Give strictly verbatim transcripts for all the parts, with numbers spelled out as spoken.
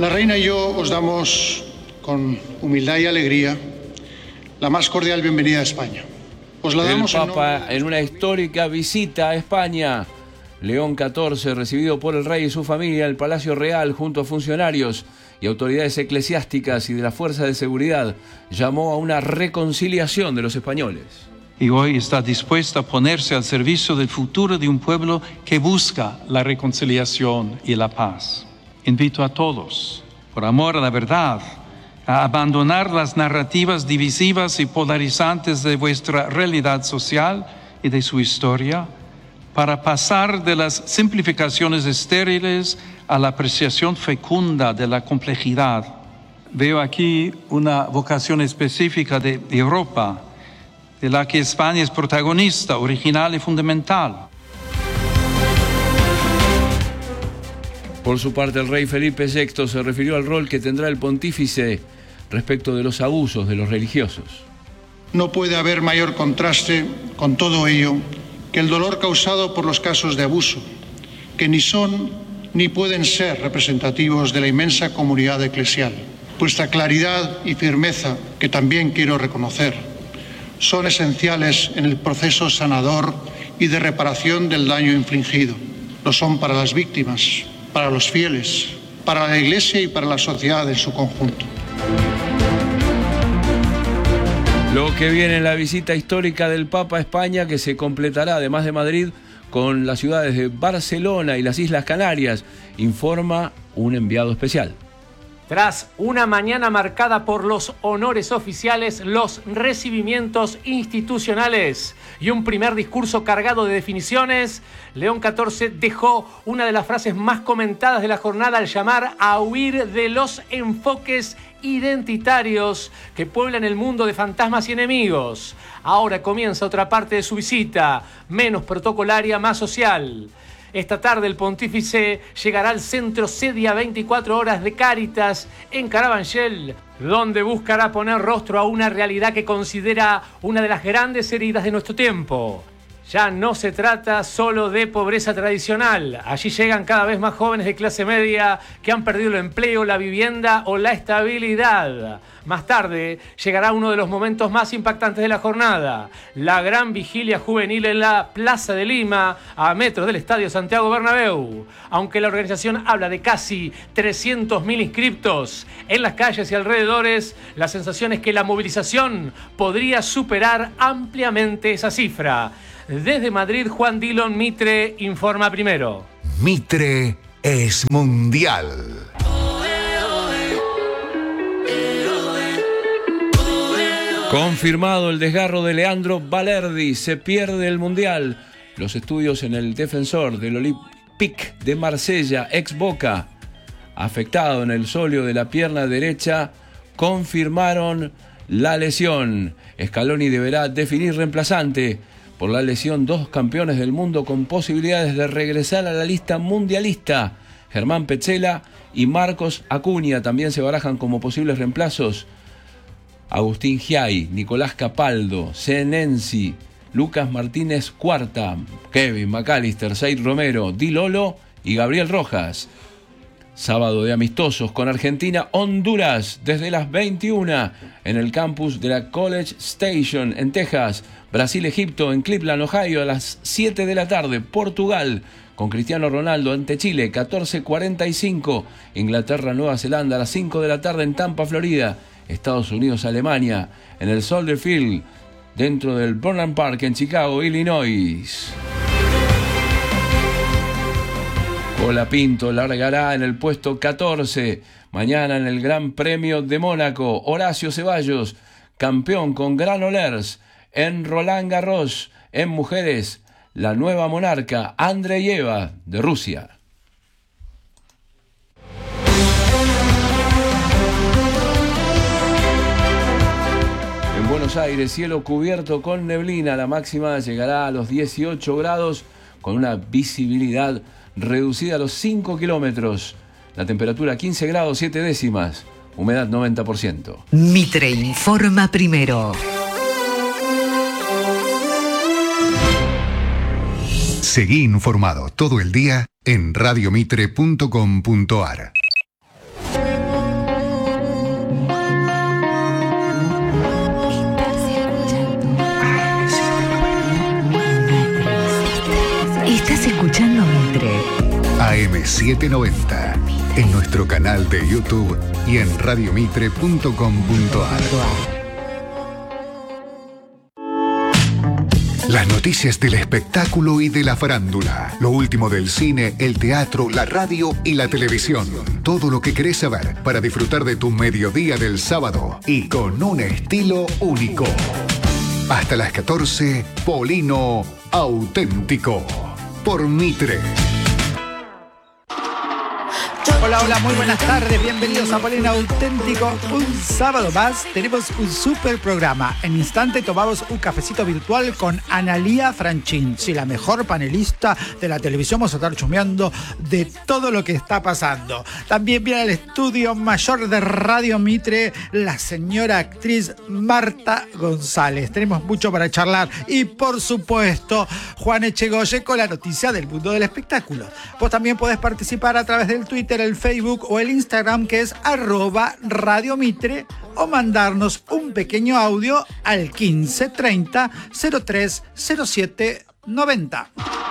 La reina y yo os damos, con humildad y alegría, la más cordial bienvenida a España. Os la damos el Papa en, nombre... en una histórica visita a España. León catorce, recibido por el rey y su familia en el Palacio Real junto a funcionarios y autoridades eclesiásticas y de la Fuerza de Seguridad, llamó a una reconciliación de los españoles. Y hoy está dispuesta a ponerse al servicio del futuro de un pueblo que busca la reconciliación y la paz. Invito a todos, por amor a la verdad, a abandonar las narrativas divisivas y polarizantes de vuestra realidad social y de su historia, para pasar de las simplificaciones estériles a la apreciación fecunda de la complejidad. Veo aquí una vocación específica de Europa, de la que España es protagonista, original y fundamental. Por su parte, el rey Felipe sexto se refirió al rol que tendrá el pontífice respecto de los abusos de los religiosos. No puede haber mayor contraste con todo ello que el dolor causado por los casos de abuso, que ni son ni pueden ser representativos de la inmensa comunidad eclesial. Vuestra claridad y firmeza, que también quiero reconocer, son esenciales en el proceso sanador y de reparación del daño infligido. Lo son para las víctimas, para los fieles, para la Iglesia y para la sociedad en su conjunto. Lo que viene en la visita histórica del Papa a España, que se completará, además de Madrid, con las ciudades de Barcelona y las Islas Canarias, informa un enviado especial. Tras una mañana marcada por los honores oficiales, los recibimientos institucionales y un primer discurso cargado de definiciones, León catorce dejó una de las frases más comentadas de la jornada al llamar a huir de los enfoques identitarios que pueblan el mundo de fantasmas y enemigos. Ahora comienza otra parte de su visita, menos protocolaria, más social. Esta tarde el pontífice llegará al centro Sedia veinticuatro horas de Cáritas en Carabanchel, donde buscará poner rostro a una realidad que considera una de las grandes heridas de nuestro tiempo. Ya no se trata solo de pobreza tradicional. Allí llegan cada vez más jóvenes de clase media que han perdido el empleo, la vivienda o la estabilidad. Más tarde llegará uno de los momentos más impactantes de la jornada, la gran vigilia juvenil en la Plaza de Lima, a metros del Estadio Santiago Bernabéu. Aunque la organización habla de casi trescientos mil inscriptos en las calles y alrededores, la sensación es que la movilización podría superar ampliamente esa cifra. Desde Madrid, Juan Dillon, Mitre informa primero. Mitre es mundial. Confirmado el desgarro de Leandro Balerdi, se pierde el Mundial. Los estudios en el defensor del Olympique de Marsella, ex Boca, afectado en el sóleo de la pierna derecha, confirmaron la lesión. Scaloni deberá definir reemplazante. Por la lesión, dos campeones del mundo con posibilidades de regresar a la lista mundialista. Germán Petzela y Marcos Acuña también se barajan como posibles reemplazos. Agustín Giai, Nicolás Capaldo, Senensi, Lucas Martínez Cuarta, Kevin McAllister, Said Romero, Di Lolo y Gabriel Rojas. Sábado de amistosos con Argentina, Honduras, desde las veintiuna en el campus de la College Station en Texas. Brasil, Egipto en Cleveland, Ohio, a las siete de la tarde. Portugal con Cristiano Ronaldo ante Chile, catorce cuarenta y cinco. Inglaterra, Nueva Zelanda a las cinco de la tarde en Tampa, Florida. Estados Unidos, Alemania en el Soldier Field, dentro del Burnham Park en Chicago, Illinois. Colapinto largará en el puesto catorce. Mañana en el Gran Premio de Mónaco, Horacio Ceballos, campeón con Granollers. En Roland Garros, en mujeres, la nueva monarca Andreyeva de Rusia. En Buenos Aires, cielo cubierto con neblina. La máxima llegará a los dieciocho grados con una visibilidad reducida a los cinco kilómetros. La temperatura quince grados siete décimas. Humedad noventa por ciento. Mitre informa primero. Seguí informado todo el día en radiomitre punto com punto ar. escuchando Mitre. A M setecientos noventa. En nuestro canal de YouTube y en radiomitre punto com punto a r. Las noticias del espectáculo y de la farándula. Lo último del cine, el teatro, la radio y la televisión. Todo lo que querés saber para disfrutar de tu mediodía del sábado y con un estilo único. Hasta las catorce, Polino Auténtico. Por Mitre. Hola, hola, muy buenas tardes, bienvenidos a Polino Auténtico. Un sábado más tenemos un super programa. En instante tomamos un cafecito virtual con Analía Franchín, sí, la mejor panelista de la televisión. Vamos a estar chumeando de todo lo que está pasando. También viene al estudio mayor de Radio Mitre la señora actriz Marta González. Tenemos mucho para charlar y, por supuesto, Juan Echegoye con la noticia del mundo del espectáculo. Vos también podés participar a través del Twitter, el Facebook o el Instagram, que es arroba Radio Mitre, o mandarnos un pequeño audio al quince treinta cero tres cero siete noventa.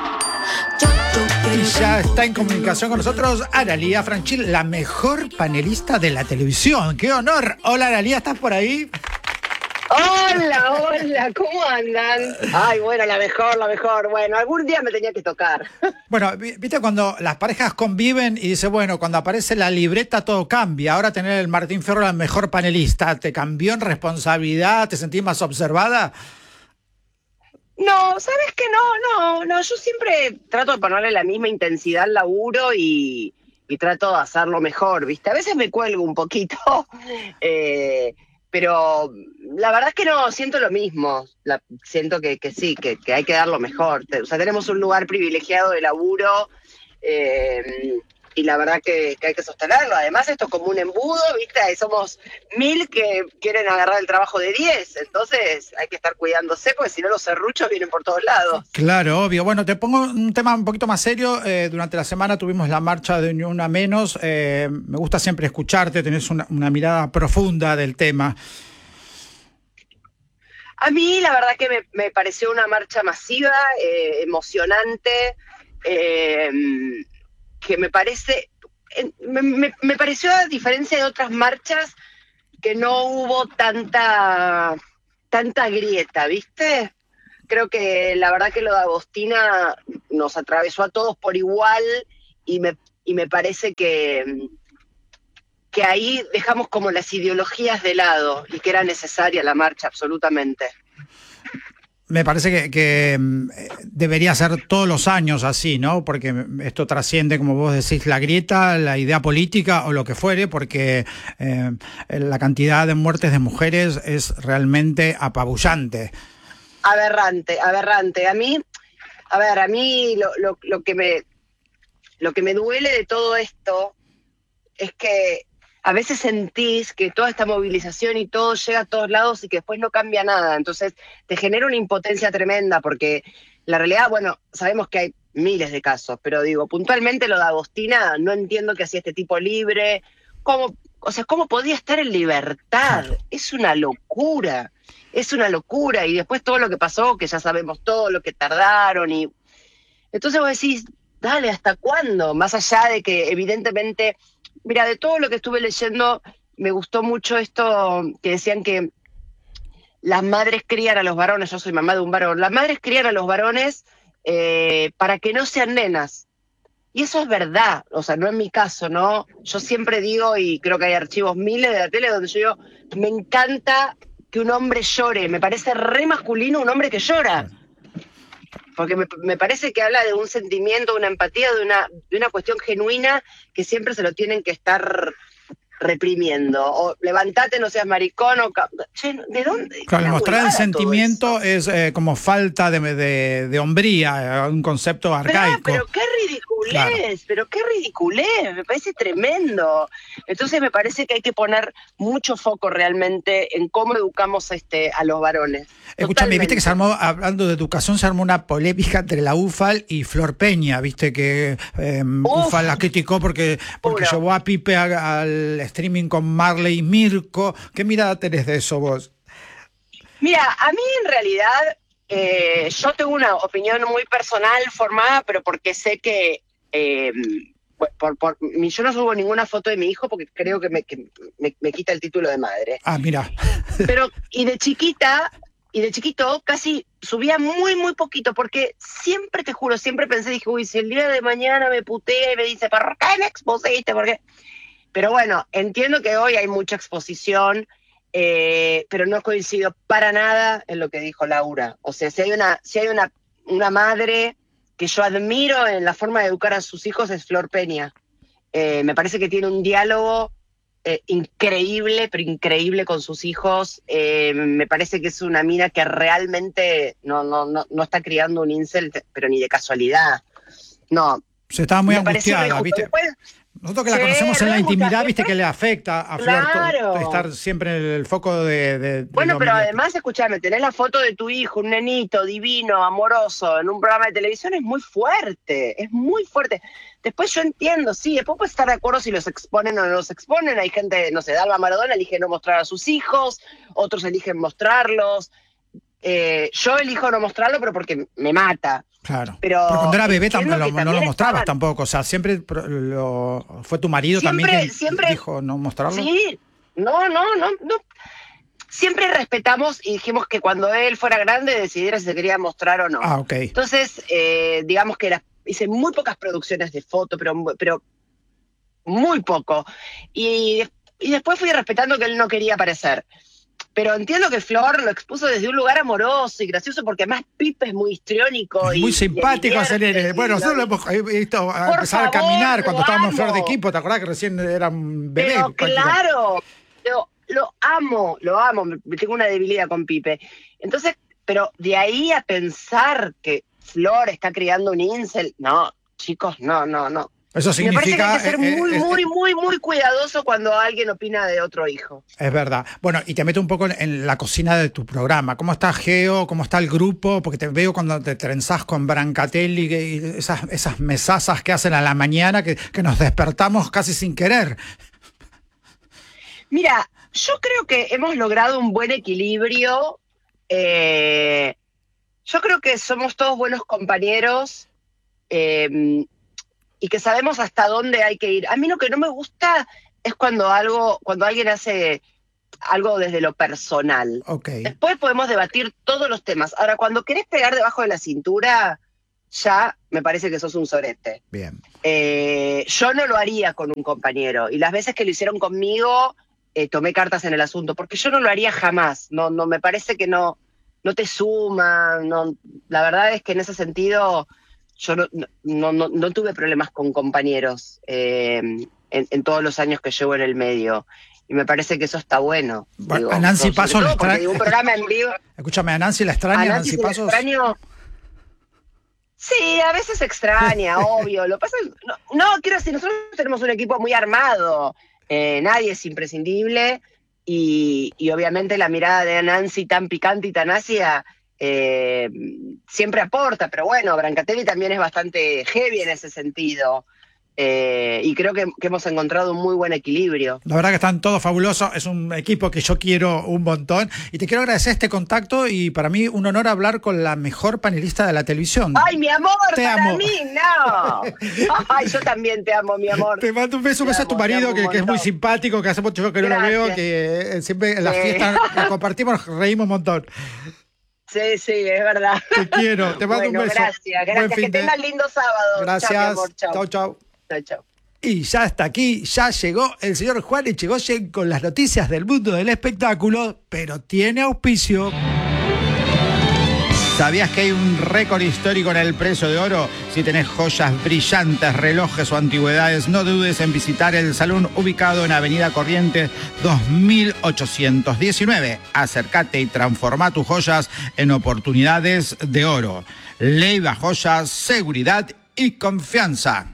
Y ya está en comunicación con nosotros Analía Franchín, la mejor panelista de la televisión. ¡Qué honor! Hola, Analía, ¿estás por ahí? Hola, hola, ¿cómo andan? Ay, bueno, la mejor, la mejor. Bueno, algún día me tenía que tocar. Bueno, viste cuando las parejas conviven y dice, bueno, cuando aparece la libreta todo cambia. Ahora tener el Martín Fierro, la mejor panelista, ¿te cambió en responsabilidad? ¿Te sentís más observada? No, ¿sabes qué? No, no, no. Yo siempre trato de ponerle la misma intensidad al laburo y, y trato de hacerlo mejor, ¿viste? A veces me cuelgo un poquito, eh... pero la verdad es que no, siento lo mismo, la, siento que, que sí, que, que hay que dar lo mejor. O sea, tenemos un lugar privilegiado de laburo eh, y la verdad que, que hay que sostenerlo. Además, esto es como un embudo, ¿viste? Somos mil que quieren agarrar el trabajo de diez, entonces hay que estar cuidándose porque si no los serruchos vienen por todos lados. Claro, obvio. Bueno, te pongo un tema un poquito más serio. Eh, durante la semana tuvimos la marcha de Ni Una Menos. Eh, me gusta siempre escucharte, tenés una, una mirada profunda del tema. A mí la verdad que me, me pareció una marcha masiva, eh, emocionante, eh, que me parece, eh, me, me, me pareció, a diferencia de otras marchas, que no hubo tanta, tanta grieta, ¿viste? Creo que la verdad que lo de Agostina nos atravesó a todos por igual y me, y me parece que... que ahí dejamos como las ideologías de lado y que era necesaria la marcha, absolutamente. Me parece que, que debería ser todos los años así, ¿no? Porque esto trasciende, como vos decís, la grieta, la idea política o lo que fuere, porque eh, la cantidad de muertes de mujeres es realmente apabullante. Aberrante, aberrante. A mí, a ver, a mí lo, lo, lo que me, lo que me duele de todo esto es que a veces sentís que toda esta movilización y todo llega a todos lados y que después no cambia nada. Entonces te genera una impotencia tremenda porque la realidad, bueno, sabemos que hay miles de casos, pero digo, puntualmente lo de Agostina, no entiendo qué hacía este tipo libre. ¿Cómo, o sea, cómo podía estar en libertad? Es una locura, es una locura. Y después todo lo que pasó, que ya sabemos todo lo que tardaron. Y entonces vos decís, dale, ¿hasta cuándo? Más allá de que evidentemente... Mira, de todo lo que estuve leyendo, me gustó mucho esto que decían que las madres crían a los varones, yo soy mamá de un varón, las madres crían a los varones eh, para que no sean nenas. Y eso es verdad, o sea, no es mi caso, ¿no? Yo siempre digo, y creo que hay archivos miles de la tele donde yo digo, me encanta que un hombre llore, me parece re masculino un hombre que llora. Porque me, me parece que habla de un sentimiento, una empatía, de una, de una cuestión genuina que siempre se lo tienen que estar reprimiendo. O levantate, no seas maricón, o... Che, ¿de dónde? Claro, mostrar el sentimiento es eh, como falta de, de, de hombría, un concepto arcaico. Pero, pero qué ridiculez, claro. pero qué ridiculez, me parece tremendo. Entonces me parece que hay que poner mucho foco realmente en cómo educamos este, a los varones. Escúchame, viste que se armó, hablando de educación, se armó una polémica entre la U F A L y Flor Peña, viste que eh, U F A L la criticó porque, porque llevó a Pipe a, al streaming con Marley y Mirko. ¿Qué mirada tenés de eso vos? Mira, a mí en realidad eh, yo tengo una opinión muy personal formada, pero porque sé que eh, por, por, yo no subo ninguna foto de mi hijo porque creo que me, que me, me quita el título de madre. Ah, mira. Pero, y de chiquita, y de chiquito casi subía muy, muy poquito, porque siempre, te juro, siempre pensé, dije, uy, si el día de mañana me putea y me dice, ¿por qué me expusiste? ¿Por qué? Pero bueno, entiendo que hoy hay mucha exposición, eh, pero no coincido para nada en lo que dijo Laura. O sea, si hay una, si hay una, una madre que yo admiro en la forma de educar a sus hijos es Flor Peña. Eh, me parece que tiene un diálogo eh, increíble, pero increíble con sus hijos. Eh, me parece que es una mina que realmente no, no, no, no está criando un incel, pero ni de casualidad. No. Se estaba muy angustiada, ¿viste? Después, nosotros que la sí, conocemos en la intimidad, viste que le afecta a Flor claro. estar siempre en el foco de... de, de bueno, pero además, escuchame, tenés la foto de tu hijo, un nenito divino, amoroso, en un programa de televisión, es muy fuerte, es muy fuerte. Después yo entiendo, sí, después puedes estar de acuerdo si los exponen o no los exponen. Hay gente, no sé, Dalma Maradona elige no mostrar a sus hijos, otros eligen mostrarlos. Eh, yo elijo no mostrarlo, pero porque me mata. Claro, pero, pero cuando era bebé tam- lo, no lo mostrabas estaban... tampoco, o sea, siempre lo, fue tu marido siempre, también que siempre, dijo no mostrarlo. Sí, no, no, no, no. Siempre respetamos y dijimos que cuando él fuera grande decidiera si se quería mostrar o no. Ah, ok. Entonces, eh, digamos que las, hice muy pocas producciones de foto, pero, pero muy poco. Y, y después fui respetando que él no quería aparecer. Pero entiendo que Flor lo expuso desde un lugar amoroso y gracioso, porque además Pipe es muy histriónico. Es muy y, simpático. Y hacer, bueno, nosotros lo hemos visto a empezar favor, a caminar cuando estábamos en Flor de Equipo. ¿Te acordás que recién era un bebé? Pero claro, lo, lo amo, lo amo. Me tengo una debilidad con Pipe. Entonces, pero de ahí a pensar que Flor está criando un incel, no, chicos, no, no, no. Eso significa... Me parece que hay que ser eh, muy, eh, muy, eh, muy, muy cuidadoso cuando alguien opina de otro hijo. Es verdad. Bueno, y te meto un poco en la cocina de tu programa. ¿Cómo está Geo? ¿Cómo está el grupo? Porque te veo cuando te trenzás con Brancatelli y esas, esas mesazas que hacen a la mañana que, que nos despertamos casi sin querer. Mira, yo creo que hemos logrado un buen equilibrio. Eh, yo creo que somos todos buenos compañeros. Eh, y que sabemos hasta dónde hay que ir. A mí lo que no me gusta es cuando algo, cuando alguien hace algo desde lo personal. Okay. Después podemos debatir todos los temas. Ahora, cuando querés pegar debajo de la cintura, ya me parece que sos un sorete. Bien. Eh, yo no lo haría con un compañero. Y las veces que lo hicieron conmigo, eh, tomé cartas en el asunto, porque yo no lo haría jamás. No, no, me parece que no, no te suma. No, la verdad es que en ese sentido... Yo no, no, no, no tuve problemas con compañeros eh, en, en todos los años que llevo en el medio. Y me parece que eso está bueno. bueno digo, a Nancy Pasos la extraña. Un programa en vivo. Escúchame, a Nancy la extraña, a Nancy, Nancy Pasos. Extraño. Sí, a veces extraña, obvio. Lo pasa, no, no, quiero decir, nosotros tenemos un equipo muy armado. Eh, nadie es imprescindible. Y, y obviamente la mirada de Nancy tan picante y tan ácida... Eh, siempre aporta, pero bueno, Brancatelli también es bastante heavy en ese sentido. Eh, y creo que, que hemos encontrado un muy buen equilibrio. La verdad que están todos fabulosos, es un equipo que yo quiero un montón y te quiero agradecer este contacto y para mí un honor hablar con la mejor panelista de la televisión. ¡Ay, mi amor! Te para amo. mí, no. Ay, yo también te amo, mi amor. Te mando un beso, un beso a tu marido que, que es muy simpático, que hace mucho que no lo veo, que siempre en las sí. fiestas que compartimos reímos un montón. Sí, sí, es verdad. Te quiero, te mando bueno, un beso. Gracias, gracias. Que tengas lindo sábado. Gracias. Chau, mi amor. Chau, chau. Chau, chau. chau. Y ya está aquí, ya llegó el señor Juan Echegoyen con las noticias del mundo del espectáculo, pero tiene auspicio. ¿Sabías que hay un récord histórico en el precio de oro? Si tenés joyas brillantes, relojes o antigüedades, no dudes en visitar el salón ubicado en Avenida Corrientes dos mil ochocientos diecinueve. Acércate y transforma tus joyas en oportunidades de oro. Leiva Joyas, seguridad y confianza.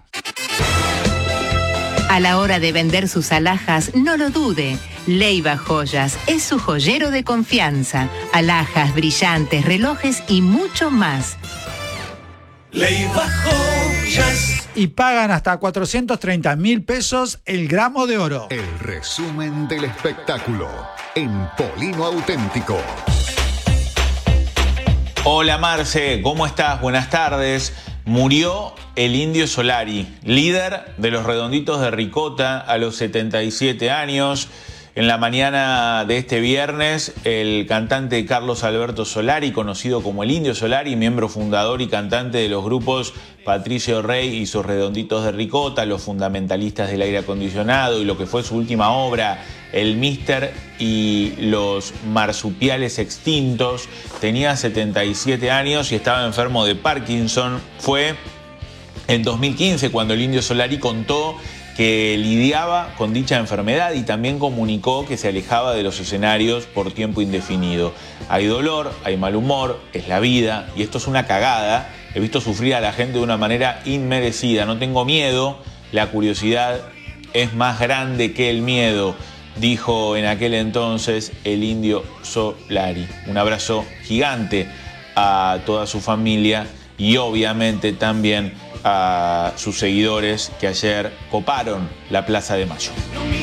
A la hora de vender sus alhajas, no lo dude. Leiva Joyas es su joyero de confianza. Alhajas, brillantes, relojes y mucho más. Leiva Joyas. Y pagan hasta cuatrocientos treinta mil pesos el gramo de oro. El resumen del espectáculo en Polino Auténtico. Hola Marce, ¿cómo estás? Buenas tardes. Murió el Indio Solari, líder de los Redonditos de Ricota a los setenta y siete años. En la mañana de este viernes, el cantante Carlos Alberto Solari, conocido como el Indio Solari, miembro fundador y cantante de los grupos Patricio Rey y sus Redonditos de Ricota, los Fundamentalistas del Aire Acondicionado y lo que fue su última obra, El Mister y los Marsupiales Extintos, tenía setenta y siete años y estaba enfermo de Parkinson. Fue en dos mil quince cuando el Indio Solari contó que lidiaba con dicha enfermedad y también comunicó que se alejaba de los escenarios por tiempo indefinido. Hay dolor, hay mal humor, es la vida y esto es una cagada. He visto sufrir a la gente de una manera inmerecida. No tengo miedo, la curiosidad es más grande que el miedo, dijo en aquel entonces el Indio Solari. Un abrazo gigante a toda su familia y obviamente también a sus seguidores que ayer coparon la Plaza de Mayo.